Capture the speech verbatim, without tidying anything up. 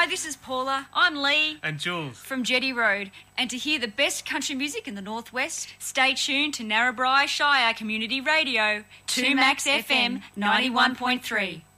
Hi, this is Paula. I'm Lee. And Jules. From Jetty Road. And to hear the best country music in the Northwest, stay tuned to Narrabri Shire Community Radio, two Max F M ninety-one point three.